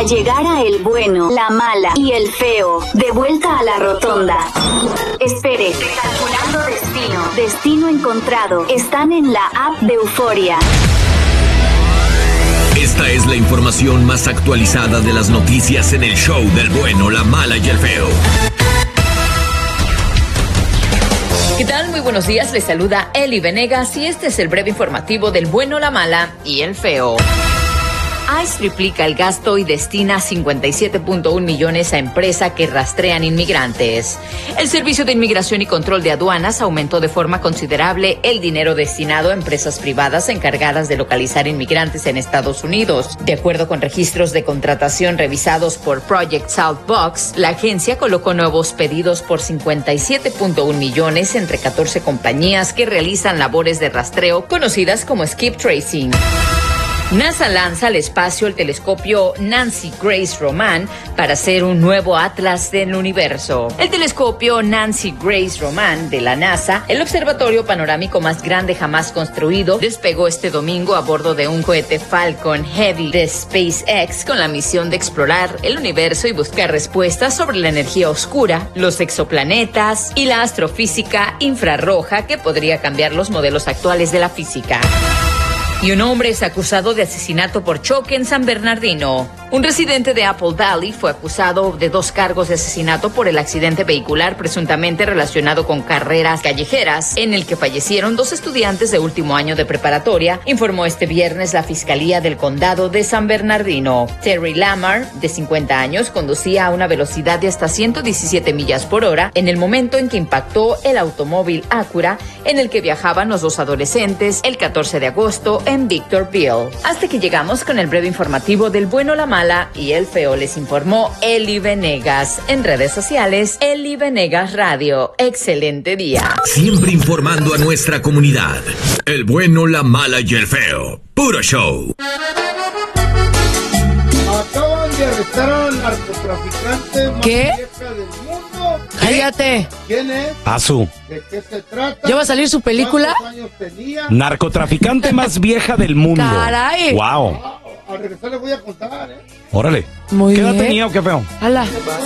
llegara el bueno, la mala y el feo. De vuelta a la rotonda. Espere, calculando destino. Destino encontrado. Están en la app de Euforia. Esta es la información más actualizada de las noticias en el show del bueno, la mala y el feo. ¿Qué tal? Muy buenos días, les saluda Eli Venegas y este es el breve informativo del bueno, la mala y el feo. ICE triplica el gasto y destina 57.1 millones a empresas que rastrean inmigrantes. El Servicio de Inmigración y Control de Aduanas aumentó de forma considerable el dinero destinado a empresas privadas encargadas de localizar inmigrantes en Estados Unidos. De acuerdo con registros de contratación revisados por Project Southbox, la agencia colocó nuevos pedidos por 57.1 millones entre 14 compañías que realizan labores de rastreo conocidas como skip tracing. NASA lanza al espacio el telescopio Nancy Grace Roman para hacer un nuevo atlas del universo. El telescopio Nancy Grace Roman de la NASA, el observatorio panorámico más grande jamás construido, despegó este domingo a bordo de un cohete Falcon Heavy de SpaceX con la misión de explorar el universo y buscar respuestas sobre la energía oscura, los exoplanetas y la astrofísica infrarroja que podría cambiar los modelos actuales de la física. Y un hombre es acusado de asesinato por choque en San Bernardino. Un residente de Apple Valley fue acusado de 2 cargos de asesinato por el accidente vehicular presuntamente relacionado con carreras callejeras, en el que fallecieron 2 estudiantes de último año de preparatoria, informó este viernes la Fiscalía del Condado de San Bernardino. Terry Lamar, de 50 años, conducía a una velocidad de hasta 117 millas por hora en el momento en que impactó el automóvil Acura en el que viajaban los 2 adolescentes el 14 de agosto en Victorville. Hasta que llegamos con el breve informativo del bueno, la mala y el feo. Les informó Eli Venegas. En redes sociales, Eli Venegas Radio. Excelente día. Siempre informando a nuestra comunidad. El bueno, la mala y el feo. Puro show. Acaban de arrestar al narcotraficante más ¿Qué? vieja del mundo. Cállate. ¿Quién es? Azu. ¿De qué se trata? ¿Ya va a salir su película? ¿Cuántos años tenía? Narcotraficante más vieja del mundo. Caray. Wow. Al regresar les voy a contar, Órale. Muy ¿Qué edad bien. tenía o qué feo? Ala.